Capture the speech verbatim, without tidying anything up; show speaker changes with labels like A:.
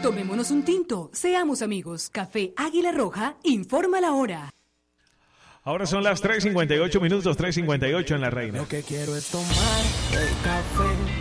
A: Tomémonos un tinto, seamos amigos. Café Águila Roja, informa la hora.
B: Ahora son las tres cincuenta y ocho minutos, tres cincuenta y ocho en La Reina.
C: Lo que quiero es tomar el café